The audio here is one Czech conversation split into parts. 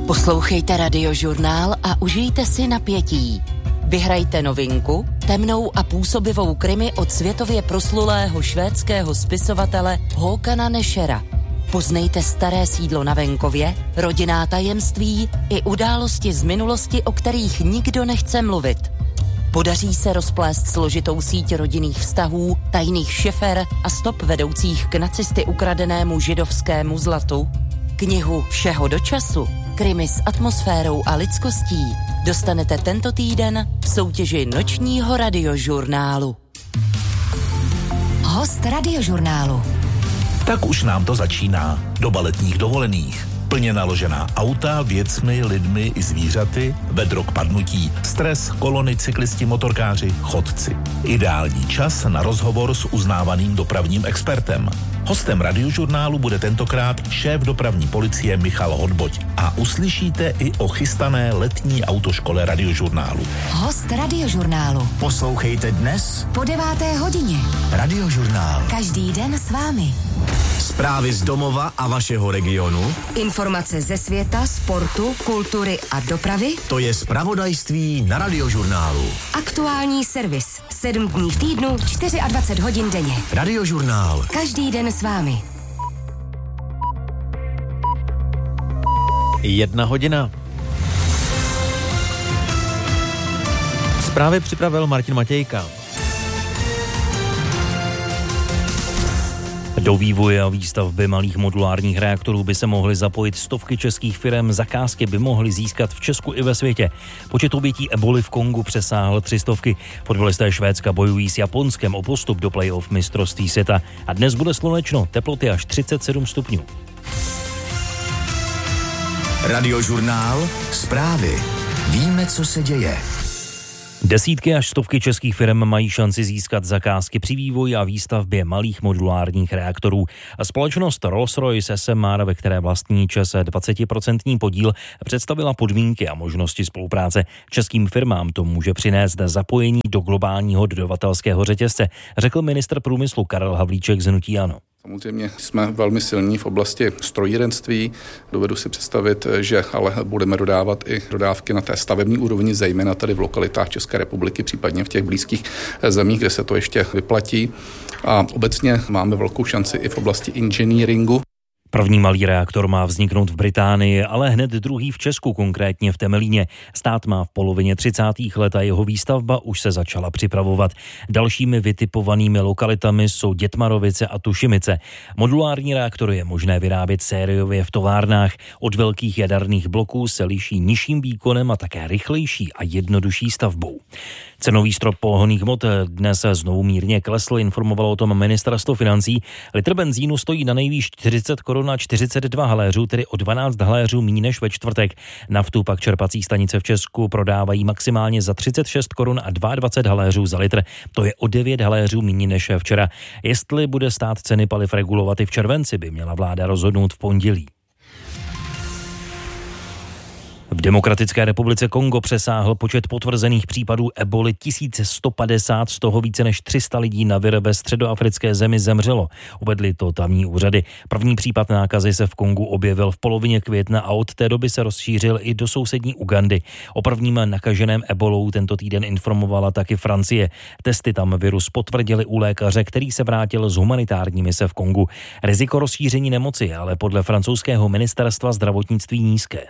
Poslouchejte Radiožurnál a užijte si napětí. Vyhrajte novinku, temnou a působivou krimi od světově proslulého švédského spisovatele Håkana Nešera. Poznejte staré sídlo na venkově, rodinná tajemství i události z minulosti, o kterých nikdo nechce mluvit. Podaří se rozplést složitou síť rodinných vztahů, tajných šefer a stop vedoucích k nacisty ukradenému židovskému zlatu? Knihu Všeho do času, krimi s atmosférou a lidskostí dostanete tento týden v soutěži nočního Radiožurnálu. Host Radiožurnálu. Tak už nám to začíná. Doba letních dovolených. Plně naložená auta, věcmi, lidmi i zvířaty, vedro k padnutí, stres, kolony, cyklisti, motorkáři, chodci. Ideální čas na rozhovor s uznávaným dopravním expertem. Hostem Radiožurnálu bude tentokrát šéf dopravní policie Michal Hodboť a uslyšíte i o chystané letní autoškole Radiožurnálu. Host Radiožurnálu. Poslouchejte dnes Po 9. hodině. Radiožurnál. Každý den s vámi. Zprávy z domova a vašeho regionu. Informace ze světa, sportu, kultury a dopravy. To je zpravodajství na Radiožurnálu. Aktuální servis. 7 dní v týdnu, 24 hodin denně. Radiožurnál. Každý den s vámi. 1 hodina. Zprávy připravil Martin Matějka. Do vývoje a výstavby malých modulárních reaktorů by se mohly zapojit stovky českých firem, zakázky by mohly získat v Česku i ve světě. Počet obětí eboli v Kongu přesáhl 300. Fotbalisté Švédska bojují s Japonskem o postup do playoff mistrovství světa a dnes bude slunečno, teploty až 37 stupňů. Radiožurnál. Zprávy. Víme, co se děje. Desítky až stovky českých firm mají šanci získat zakázky při vývoji a výstavbě malých modulárních reaktorů. Společnost Rolls-Royce SMR, ve které vlastní ČEZ 20% podíl, představila podmínky a možnosti spolupráce. Českým firmám to může přinést zapojení do globálního dodavatelského řetězce, řekl ministr průmyslu Karel Havlíček z hnutí ANO. Samozřejmě jsme velmi silní v oblasti strojírenství. Dovedu si představit, že ale budeme dodávat i dodávky na té stavební úrovni, zejména tady v lokalitách České republiky, případně v těch blízkých zemích, kde se to ještě vyplatí. A obecně máme velkou šanci i v oblasti inženýringu. První malý reaktor má vzniknout v Británii, ale hned druhý v Česku, konkrétně v Temelíně. Stát má v polovině 30. let a jeho výstavba už se začala připravovat. Dalšími vytipovanými lokalitami jsou Dětmarovice a Tušimice. Modulární reaktory je možné vyrábět sériově v továrnách. Od velkých jaderných bloků se liší nižším výkonem a také rychlejší a jednodušší stavbou. Cenový strop pohonných hmot dnes znovu mírně klesl, informovalo o tom ministerstvo financí. Litr benzínu stojí na nejvýš 40 korun a 42 haléřů, tedy o 12 haléřů méně než ve čtvrtek. Naftu pak čerpací stanice v Česku prodávají maximálně za 36 korun a 22 haléřů za litr. To je o 9 haléřů méně než včera. Jestli bude stát ceny paliv regulovat i v červenci, by měla vláda rozhodnout v pondělí. V Demokratické republice Kongo přesáhl počet potvrzených případů eboli 1150, z toho více než 300 lidí na vir ve středoafrické zemi zemřelo. Uvedli to tamní úřady. První případ nákazy se v Kongu objevil v polovině května a od té doby se rozšířil i do sousední Ugandy. O prvním nakaženém ebolou tento týden informovala taky Francie. Testy tam virus potvrdili u lékaře, který se vrátil z humanitární mise v Kongu. Riziko rozšíření nemoci je ale podle francouzského ministerstva zdravotnictví nízké.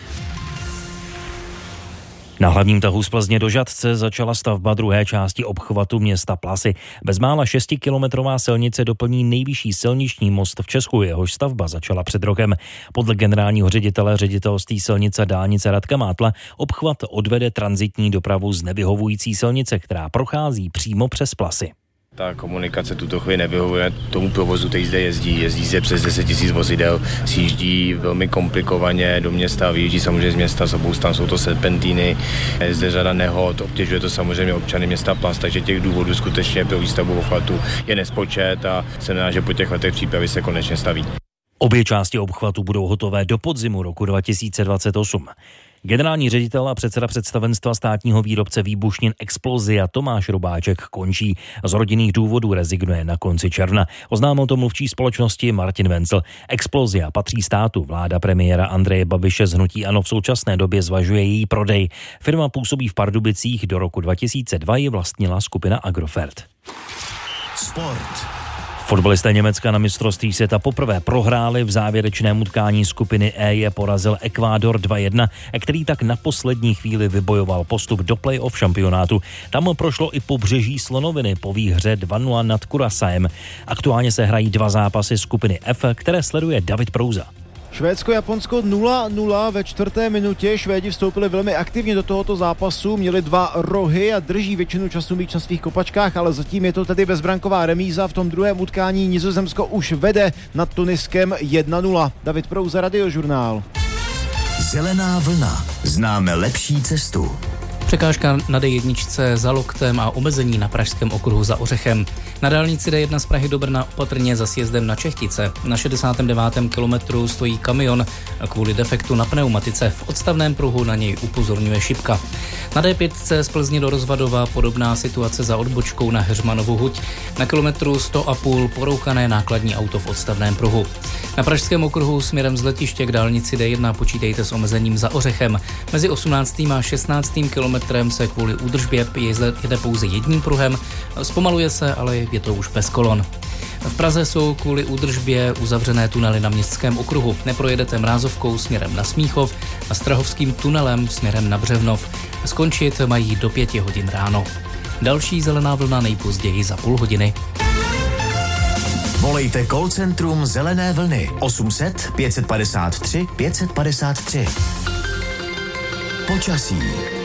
Na hlavním tahu z Plzně do Žatce začala stavba druhé části obchvatu města Plasy. Bezmála 6kilometrová silnice doplní nejvyšší silniční most v Česku, jehož stavba začala před rokem. Podle generálního ředitele ředitelství silnice dálnice Radka Mátla obchvat odvede tranzitní dopravu z nevyhovující silnice, která prochází přímo přes Plasy. Ta komunikace tuto chvíli nevyhovuje tomu provozu, který zde jezdí. Jezdí se přes 10 000 vozidel, sjíždí velmi komplikovaně do města, vyjíždí samozřejmě z města, s obou stran jsou to serpentíny, je zde řada nehod, obtěžuje to samozřejmě občany města Plas, takže těch důvodů skutečně pro výstavbu obchvatu je nespočet a jsem rád, že po těch letech přípravy se konečně staví. Obě části obchvatu budou hotové do podzimu roku 2028. Generální ředitel a předseda představenstva státního výrobce výbušnin Explosia Tomáš Robáček končí. Z rodinných důvodů rezignuje na konci června. Oznámil to mluvčí společnosti Martin Vencel. Explosia patří státu. Vláda premiéra Andreje Babiše z hnutí ANO v současné době zvažuje její prodej. Firma působí v Pardubicích, do roku 2002 ji vlastnila skupina Agrofert. Sport. Fotbalisté Německa na mistrovství světa poprvé prohráli. V závěrečném utkání skupiny E je porazil Ekvádor 2-1, který tak na poslední chvíli vybojoval postup do play-off šampionátu. Tam prošlo i Pobřeží slonoviny po výhře 2-0 nad Curaçaem. Aktuálně se hrají 2 zápasy skupiny F, které sleduje David Prouza. Švédsko-Japonsko 0-0 ve 4. minutě. Švédi vstoupili velmi aktivně do tohoto zápasu, měli 2 rohy a drží většinu času míč na svých kopačkách, ale zatím je to tedy bezbranková remíza. V tom druhém utkání Nizozemsko už vede nad Tuniskem 1-0. David Prouza, Radiožurnál. Zelená vlna. Známe lepší cestu. Překážka na D1 za Loktem a omezení na pražském okruhu za Ořechem. Na dálnici D1 z Prahy do Brna opatrně za sjezdem na Čechtice. Na 69. kilometru stojí kamion kvůli defektu na pneumatice. V odstavném pruhu na něj upozorňuje šipka. Na D5 z Plzně do Rozvadova podobná situace za odbočkou na Heřmanovu huť. Na kilometru 100,5 porouchané nákladní auto v odstavném pruhu. Na pražském okruhu směrem z letiště k dálnici D1 počítejte s omezením za Ořechem. Mezi 18. a 16. kilometrem se kvůli údržbě jede pouze jedním pruhem. Zpomaluje se, ale je to už bez kolon. V Praze jsou kvůli údržbě uzavřené tunely na Městském okruhu. Neprojedete Mrázovkou směrem na Smíchov a Strahovským tunelem směrem na Břevnov. Skončit mají do 5 hodin ráno. Další zelená vlna nejpozději za půl hodiny. Volejte call centrum Zelené vlny 800 553 553. Počasí.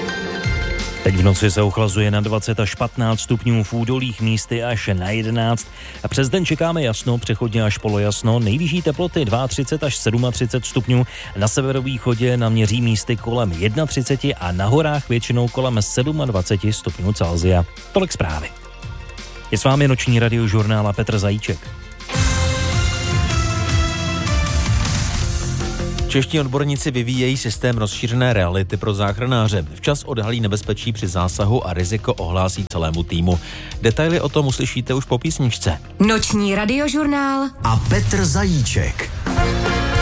Teď v noci se ochlazuje na 20 až 15 stupňů, v údolích místy až na 11. A přes den čekáme jasno, přechodně až polojasno, nejvyšší teploty 32 až 37 stupňů, na severovýchodě naměří místy kolem 31 a na horách většinou kolem 27 stupňů Celsia. Tolik zprávy. Je s vámi noční radiožurnál a Petr Zajíček. Čeští odborníci vyvíjejí systém rozšířené reality pro záchranáře. Včas odhalí nebezpečí při zásahu a riziko ohlásí celému týmu. Detaily o tom uslyšíte už po písničce. Noční radiožurnál a Petr Zajíček.